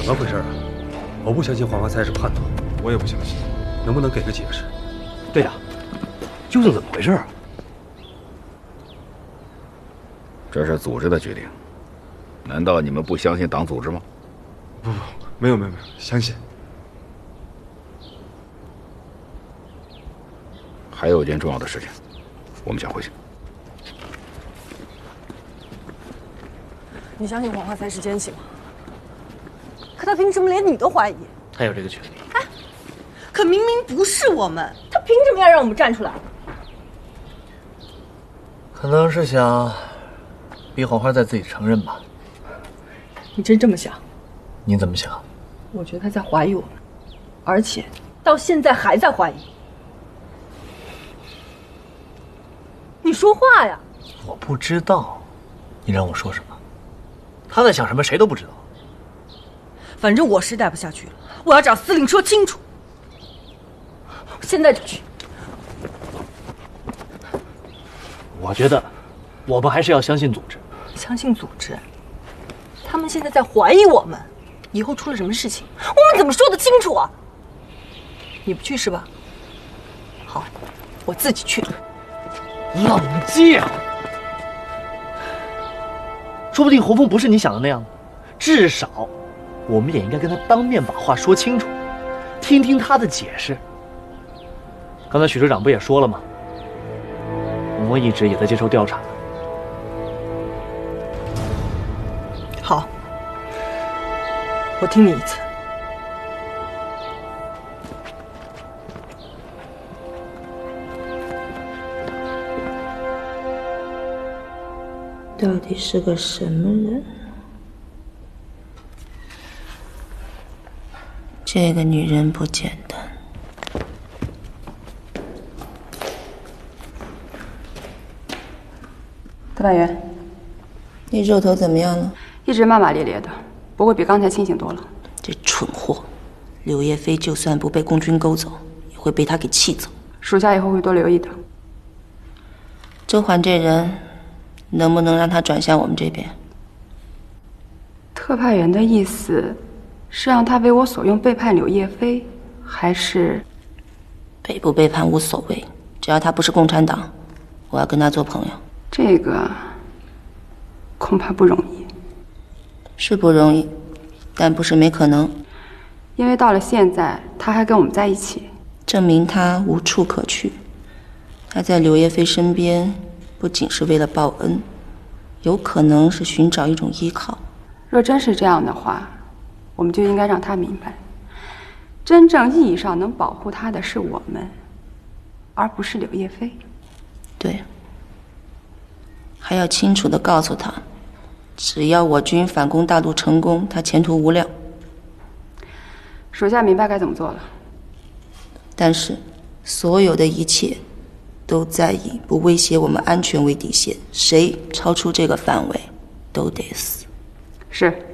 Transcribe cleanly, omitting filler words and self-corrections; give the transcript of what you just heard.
怎么回事啊？我不相信黄发财是叛徒， 我也不相信。 能不能给个解释？ 队长，究竟怎么回事啊？ 这是组织的决定，难道你们不相信党组织吗？ 不，没有，相信。 还有一件重要的事情，我们想回去。 你相信黄发财是奸细吗？可他凭什么连你都怀疑？ 他有这个权利。 哎，可明明不是我们，他凭什么要让我们站出来？ 可能是想逼黄花再自己承认吧。 你真这么想？ 你怎么想？ 我觉得他在怀疑我们，而且到现在还在怀疑。你说话呀！ 我不知道，你让我说什么？他在想什么，谁都不知道。 反正我是待不下去了，我要找司令说清楚。现在就去。 我觉得，我们还是要相信组织。 相信组织？他们现在在怀疑我们，以后出了什么事情，我们怎么说得清楚啊？你不去是吧？好，我自己去。 冷静，说不定侯峰不是你想的那样的，至少我们也应该跟他当面把话说清楚，听听他的解释。刚才许社长不也说了吗？洪峰一直也在接受调查。 好，我听你一次。 到底是个什么人？这个女人不简单。 特派员， 你肉头怎么样了？ 一直骂骂咧咧的，不过比刚才清醒多了。 这蠢货，柳叶飞就算不被共军勾走，也会被他给气走。 属下以后会多留意的。 周环这人。能不能让他转向我们这边？ 特派员的意思是让他为我所用背叛柳叶飞，还是背不背叛无所谓，只要他不是共产党，我要跟他做朋友。 这个恐怕不容易。 是不容易，但不是没可能。 因为到了现在，他还跟我们在一起， 证明他无处可去。他在柳叶飞身边。不仅是为了报恩，有可能是寻找一种依靠。 若真是这样的话，我们就应该让他明白，真正意义上能保护他的是我们，而不是柳叶飞。 对，还要清楚地告诉他，只要我军反攻大陆成功，他前途无量。 属下明白该怎么做了。 但是，所有的一切。都在以不威胁我们安全为底线，谁超出这个范围，都得死。 是。